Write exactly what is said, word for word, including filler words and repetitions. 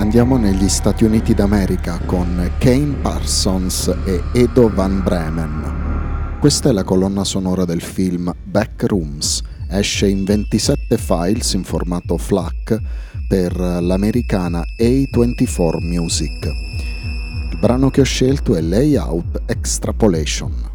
andiamo negli Stati Uniti d'America con Kane Parsons e Edo Van Bremen. Questa è la colonna sonora del film Backrooms, esce in ventisette files in formato FLAC per l'americana A ventiquattro Music. Il brano che ho scelto è Layout Extrapolation.